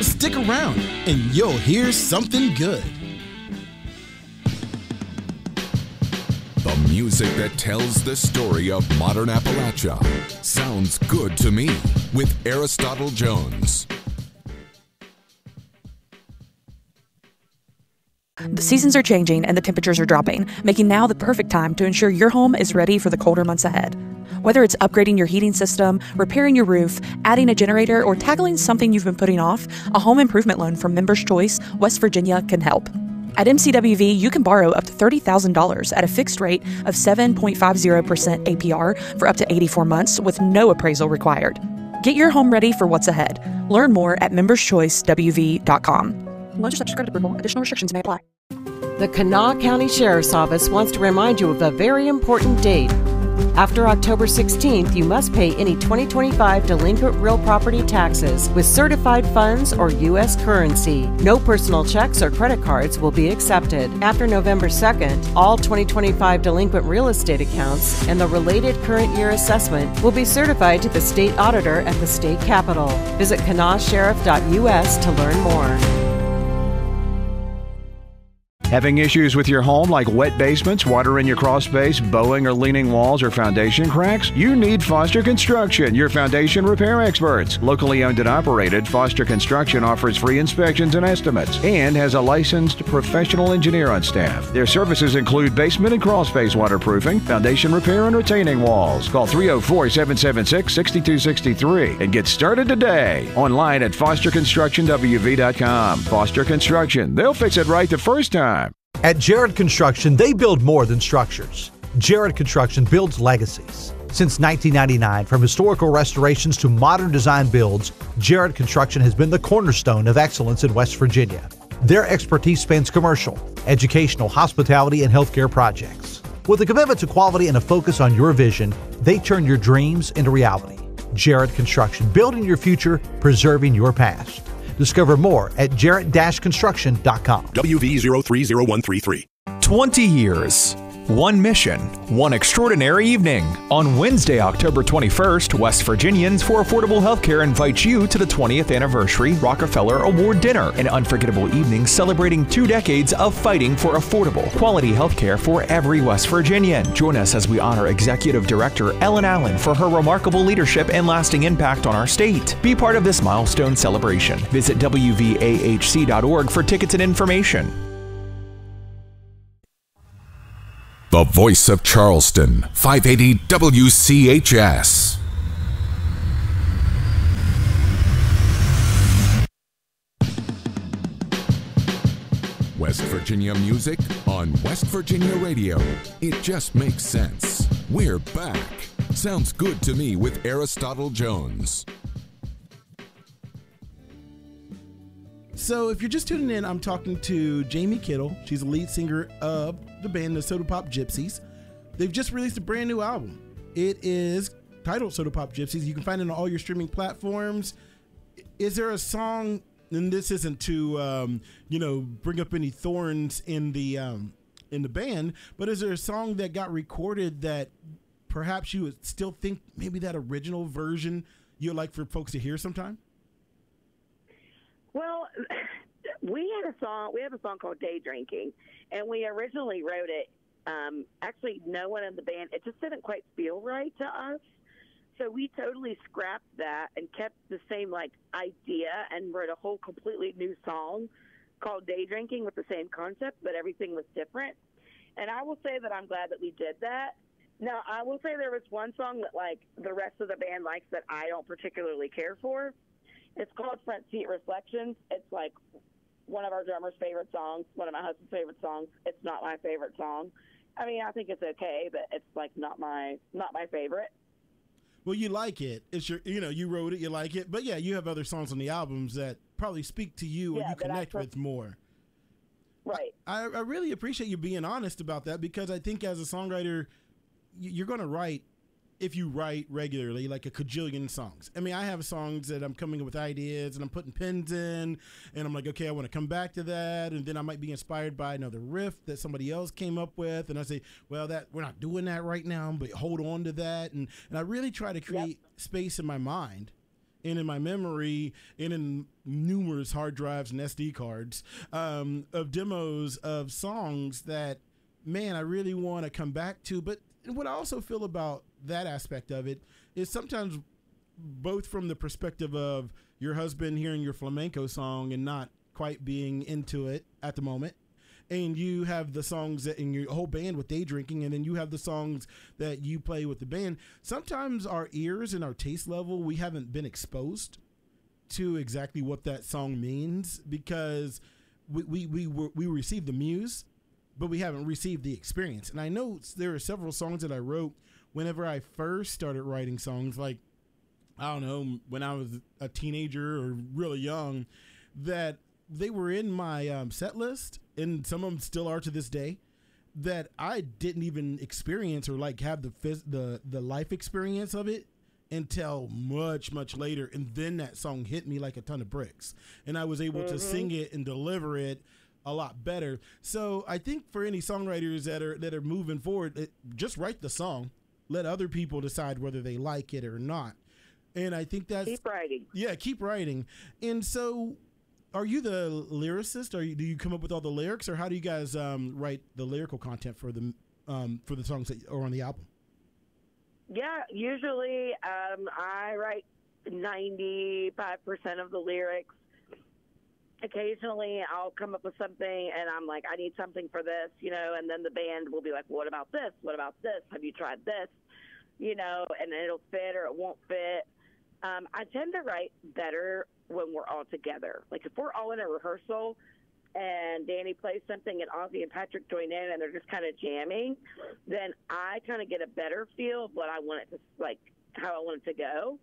Stick around and you'll hear something good. The music that tells the story of modern Appalachia sounds good to me with Aristotle Jones. The seasons are changing and the temperatures are dropping, making now the perfect time to ensure your home is ready for the colder months ahead. Whether it's upgrading your heating system, repairing your roof, adding a generator, or tackling something you've been putting off, a home improvement loan from Members Choice, West Virginia can help. At MCWV, you can borrow up to $30,000 at a fixed rate of 7.50% APR for up to 84 months with no appraisal required. Get your home ready for what's ahead. Learn more at memberschoicewv.com. Loans are subject to credit approval. Additional restrictions may apply. The Kanawha County Sheriff's Office wants to remind you of a very important date. After October 16th, you must pay any 2025 delinquent real property taxes with certified funds or U.S. currency. No personal checks or credit cards will be accepted. After November 2nd, all 2025 delinquent real estate accounts and the related current year assessment will be certified to the state auditor at the state capitol. Visit kanawhasheriff.us to learn more. Having issues with your home like wet basements, water in your crawl space, bowing or leaning walls, or foundation cracks? You need Foster Construction, your foundation repair experts. Locally owned and operated, Foster Construction offers free inspections and estimates and has a licensed professional engineer on staff. Their services include basement and crawl space waterproofing, foundation repair, and retaining walls. Call 304-776-6263 and get started today. Online at fosterconstructionwv.com. Foster Construction. They'll fix it right the first time. At Jared Construction, they build more than structures. Jared Construction builds legacies. Since 1999, from historical restorations to modern design builds, Jared Construction has been the cornerstone of excellence in West Virginia. Their expertise spans commercial, educational, hospitality, and healthcare projects. With a commitment to quality and a focus on your vision, they turn your dreams into reality. Jared Construction, building your future, preserving your past. Discover more at jarrett-construction.com. WV030133. 20 years. One mission, one extraordinary evening. On Wednesday, October 21st, West Virginians for Affordable Healthcare invites you to the 20th Anniversary Rockefeller Award Dinner, an unforgettable evening celebrating 2 decades of fighting for affordable, quality healthcare for every West Virginian. Join us as we honor Executive Director Ellen Allen for her remarkable leadership and lasting impact on our state. Be part of this milestone celebration. Visit WVAHC.org for tickets and information. The voice of Charleston, 580 WCHS. West Virginia music on West Virginia Radio. It just makes sense. We're back. Sounds good to me with Aristotle Jones. So if you're just tuning in, I'm talking to Jamie Kittle. She's the lead singer of the band, the Soda Pop Gypsies. They've just released a brand new album. It is titled Soda Pop Gypsies. You can find it on all your streaming platforms. Is there a song, and this isn't to, bring up any thorns in the band, but is there a song that got recorded that perhaps you would still think maybe that original version you'd like for folks to hear sometime? Well, we have a song called Day Drinking, and we originally wrote it. Actually, no one in the band, it just didn't quite feel right to us. So we totally scrapped that and kept the same idea and wrote a whole completely new song called Day Drinking with the same concept, but everything was different. And I will say that I'm glad that we did that. Now, I will say there was one song that the rest of the band likes that I don't particularly care for. It's called Front Seat Reflections. It's one of our drummer's favorite songs, one of my husband's favorite songs. It's not my favorite song. I mean, I think it's okay, but it's not my favorite. Well, you like it. It's your, you wrote it, you like it. But yeah, you have other songs on the albums that probably speak to you or you connect with more. Right. I really appreciate you being honest about that, because I think as a songwriter, you're going to write, if you write regularly, like a cajillion songs. I mean, I have songs that I'm coming up with ideas and I'm putting pins in and I'm like, okay, I want to come back to that. And then I might be inspired by another riff that somebody else came up with. And I say, well, we're not doing that right now, but hold on to that. And I really try to create space in my mind and in my memory and in numerous hard drives and SD cards of demos of songs that, man, I really want to come back to. But what I also feel about that aspect of it is sometimes both from the perspective of your husband hearing your flamenco song and not quite being into it at the moment, and you have the songs that in your whole band with Day Drinking, and then you have the songs that you play with the band. Sometimes our ears and our taste level, we haven't been exposed to exactly what that song means, because we received the muse, but we haven't received the experience. And I know there are several songs that I wrote whenever I first started writing songs, like, I don't know, when I was a teenager or really young, that they were in my set list, and some of them still are to this day, that I didn't even experience or like have the life experience of it until much, much later. And then that song hit me like a ton of bricks, and I was able to sing it and deliver it a lot better. So I think for any songwriters that are moving forward, just write the song, let other people decide whether they like it or not. And I think that's keep writing. Yeah, keep writing. And so, are you the lyricist? Do you come up with all the lyrics, or how do you guys write the lyrical content for the songs that are on the album? Yeah, usually I write 95% of the lyrics. Occasionally, I'll come up with something, and I'm like, I need something for this, and then the band will be like, what about this? What about this? Have you tried this? And it'll fit or it won't fit. I tend to write better when we're all together. Like if we're all in a rehearsal and Danny plays something and Ozzy and Patrick join in and they're just kind of jamming, then I kind of get a better feel of what I want it to, like how I want it to go.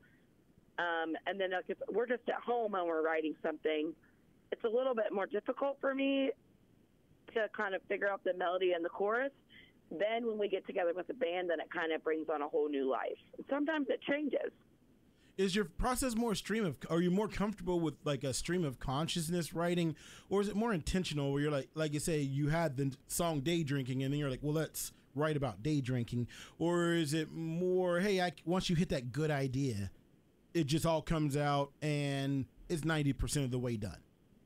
And then like if we're just at home and we're writing something, it's a little bit more difficult for me to kind of figure out the melody and the chorus. Then when we get together with the band, then it kind of brings on a whole new life. Sometimes it changes. Is your process more are you more comfortable with like a stream of consciousness writing, or is it more intentional where you're like you say, you had the song Day Drinking and then you're like, well, let's write about day drinking? Or is it more, hey, once you hit that good idea, it just all comes out and it's 90% of the way done?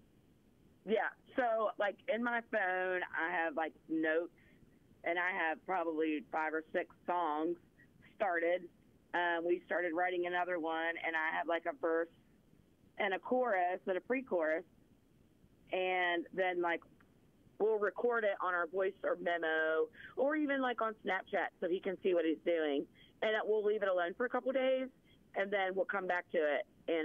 Yeah. So like in my phone, I have like notes, and I have probably 5 or 6 songs started. We started writing another one, and I have like a verse and a chorus and a pre-chorus, and then like we'll record it on our voice or memo, or even like on Snapchat so he can see what he's doing, and we'll leave it alone for a couple of days, and then we'll come back to it